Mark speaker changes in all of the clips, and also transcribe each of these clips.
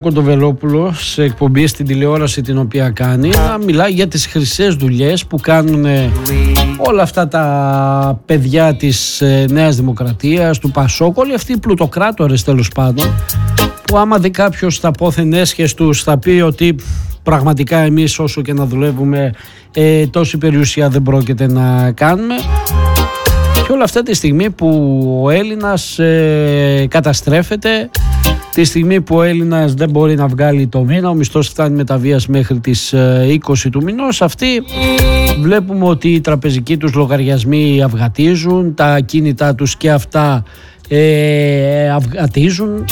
Speaker 1: Κοντοβελόπουλο σε εκπομπή στην τηλεόραση την οποία κάνει να μιλάει για τις χρυσές δουλειές που κάνουν όλα αυτά τα παιδιά της Νέας Δημοκρατίας, του Πασόκ, όλοι αυτοί οι πλουτοκράτορες τέλος πάντων, που άμα δει κάποιος τα πόθεν έσχες τους θα πει ότι πραγματικά εμείς όσο και να δουλεύουμε τόση περιουσία δεν πρόκειται να κάνουμε. Και όλα αυτά τη στιγμή που ο Έλληνας καταστρέφεται, τη στιγμή που ο Έλληνας δεν μπορεί να βγάλει το μήνα, ο μισθός φτάνει με τα βίας μέχρι τις 20 του μηνός, αυτοί βλέπουμε ότι οι τραπεζικοί τους λογαριασμοί αυγατίζουν, τα ακίνητά τους και αυτά αυγατίζουν.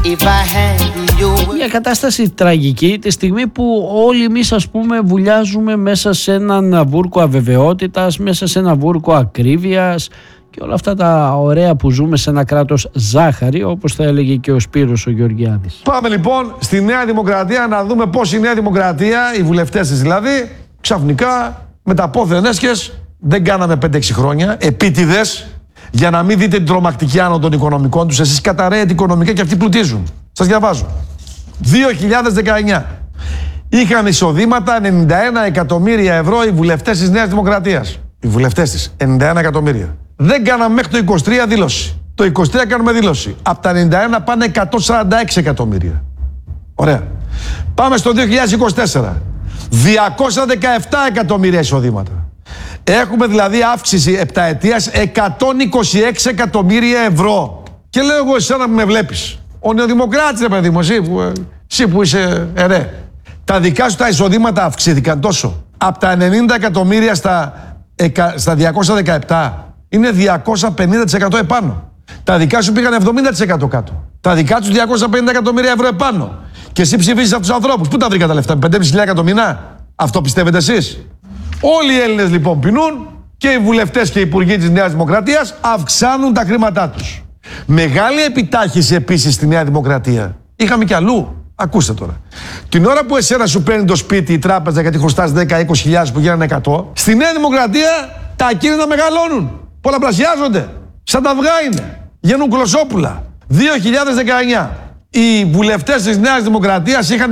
Speaker 1: Μια κατάσταση τραγική τη στιγμή που όλοι εμείς, ας πούμε, βουλιάζουμε μέσα σε έναν βούρκο αβεβαιότητας, μέσα σε ένα βούρκο ακρίβειας και όλα αυτά τα ωραία που ζούμε σε ένα κράτος ζάχαρη, όπως θα έλεγε και ο Σπύρος ο Γεωργιάδης.
Speaker 2: Πάμε λοιπόν στη Νέα Δημοκρατία να δούμε πώς η Νέα Δημοκρατία, οι βουλευτές της δηλαδή, ξαφνικά με τα πόθεν έσχες, δεν κάναμε 5-6 χρόνια, επίτηδες, για να μην δείτε την τρομακτική άνω των οικονομικών τους. Εσείς καταραίετε οικονομικά και αυτοί πλουτίζουν. Σας διαβάζω. 2019 είχαν εισοδήματα 91 εκατομμύρια ευρώ οι βουλευτές της Νέας Δημοκρατίας. Οι βουλευτές της, 91 εκατομμύρια. Δεν κάναμε μέχρι το 23 δήλωση. Το 23 κάνουμε δήλωση. Από τα 91 πάνε 146 εκατομμύρια. Ωραία. Πάμε στο 2024. 217 εκατομμύρια εισοδήματα. Έχουμε δηλαδή αύξηση επταετίας 126 εκατομμύρια ευρώ. Και λέω εγώ εσένα που με βλέπεις, ο νεοδημοκράτης ρε παιδί μου, εσύ που είσαι τα δικά σου τα εισοδήματα αυξήθηκαν τόσο. Από τα 90 εκατομμύρια στα 217 είναι 250% επάνω. Τα δικά σου πήγαν 70% κάτω. Τα δικά τους 250 εκατομμύρια ευρώ επάνω. Και εσύ ψηφίζεις αυτούς τους ανθρώπους. Πού τα βρήκα τα λεφτά, 5.500 το μηνά. Αυτό πιστεύετε εσείς? Όλοι οι Έλληνες λοιπόν πεινούν και οι βουλευτές και οι υπουργοί της Νέας Δημοκρατίας αυξάνουν τα χρήματά τους. Μεγάλη επιτάχυση επίσης στη Νέα Δημοκρατία είχαμε κι αλλού. Ακούστε τώρα. Την ώρα που εσένα σου παίρνει το σπίτι η τράπεζα γιατί χρωστάς 10-20 χιλιάδες που γίνανε 100, στη Νέα Δημοκρατία τα ακίνητα μεγαλώνουν. Πολλαπλασιάζονται. Σαν τα αυγά είναι. Γίνουν κολοσσόπουλα. 2019. Οι βουλευτές της Νέας Δημοκρατίας είχαν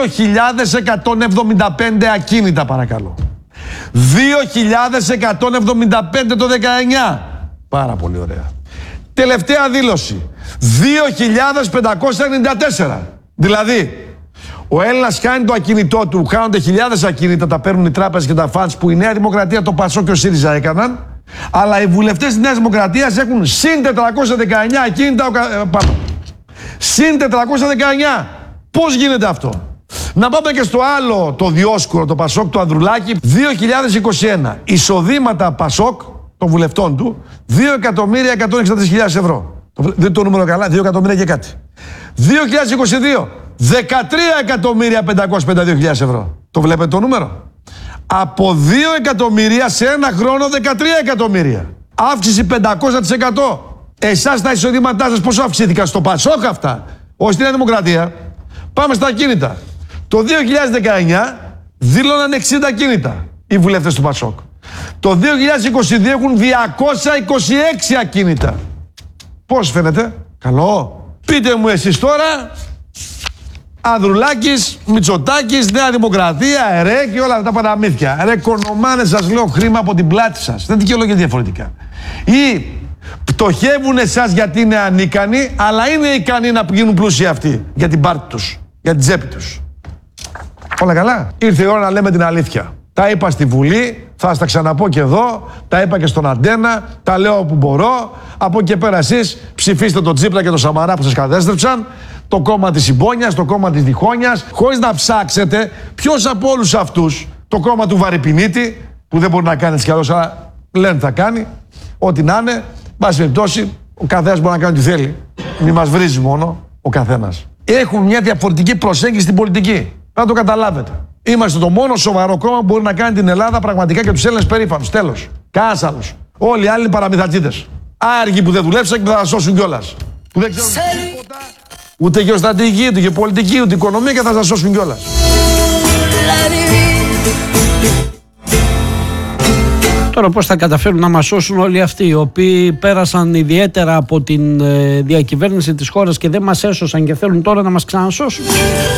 Speaker 2: 2.175 ακίνητα, παρακαλώ. 2.175 το 19. Πάρα πολύ ωραία. Τελευταία δήλωση. 2.594. Δηλαδή, ο Έλληνας χάνει το ακίνητό του, χάνονται χιλιάδες ακίνητα, τα παίρνουν οι τράπεζες και τα φαντς που η Νέα Δημοκρατία, το Πασόκ και ο ΣΥΡΙΖΑ έκαναν. Αλλά οι βουλευτές της Νέας Δημοκρατίας έχουν συν 419 ακίνητα πάνω. Συν 419. Πώς γίνεται αυτό? Να πάμε και στο άλλο, το διόσκουρο, το Πασόκ, το Ανδρουλάκη. 2021. Εισοδήματα Πασόκ, των βουλευτών του, 2.163.000 ευρώ. Δεν το νούμερο καλά, 2 εκατομμύρια και κάτι. 2022. 13.552.000 ευρώ. Το βλέπετε το νούμερο? Από 2 εκατομμύρια σε ένα χρόνο 13 εκατομμύρια. Αύξηση 500%. Εσάς τα εισοδήματά σας πόσο αυξήθηκαν? Στο Πασόκ αυτά, όχι στη Νέα Δημοκρατία. Πάμε στα ακίνητα. Το 2019 δήλωναν 60 ακίνητα οι βουλευτές του Πασόκ. Το 2022 έχουν 226 ακίνητα. Πώς φαίνεται? Καλό. Πείτε μου εσείς τώρα, Ανδρουλάκης, Μητσοτάκης, Νέα Δημοκρατία, και όλα αυτά τα παραμύθια. Κονομάνε, σας λέω, χρήμα από την πλάτη σας. Δεν δικαιολογείται διαφορετικά. Ή πτωχεύουν εσάς γιατί είναι ανίκανοι, αλλά είναι ικανοί να γίνουν πλούσιοι αυτοί για την πάρτη τους, για την τσέπη τους. Όλα καλά. Ήρθε η ώρα να λέμε την αλήθεια. Τα είπα στη Βουλή, θα σας τα ξαναπώ και εδώ, τα είπα και στον Αντένα, τα λέω όπου μπορώ. Από εκεί και πέρα εσείς ψηφίστε τον Τσίπρα και τον Σαμαρά που σας κατέστρεψαν, το κόμμα της συμπόνιας, το κόμμα της διχόνιας, χωρίς να ψάξετε ποιος από όλους αυτούς, το κόμμα του Βαρυπινίτη, που δεν μπορεί να κάνει έτσι κι αλλιώς, αλλά λένε θα κάνει, ό,τι να είναι, πάση περιπτώσει, ο καθένας μπορεί να κάνει ό,τι θέλει. Μη μας βρίζει μόνο ο καθένας. Έχουν μια διαφορετική προσέγγιση στην πολιτική. Να το καταλάβετε. Είμαστε το μόνο σοβαρό κόμμα που μπορεί να κάνει την Ελλάδα πραγματικά και τους Έλληνες περήφανους. Τέλος. Κανένας άλλος. Όλοι οι άλλοι είναι παραμυθατζίδες. Άργοι που δεν δουλέψαν και θα τα σώσουν κιόλας. Που δεν ξέρουν τίποτα, ούτε γεωστρατηγική, ούτε γεωπολιτική, ούτε οικονομία και θα τα σώσουν κιόλας.
Speaker 1: Τώρα πώς θα καταφέρουν να μας σώσουν όλοι αυτοί οι οποίοι πέρασαν ιδιαίτερα από την διακυβέρνηση της χώρας και δεν μας έσωσαν και θέλουν τώρα να μας ξανασώσουν.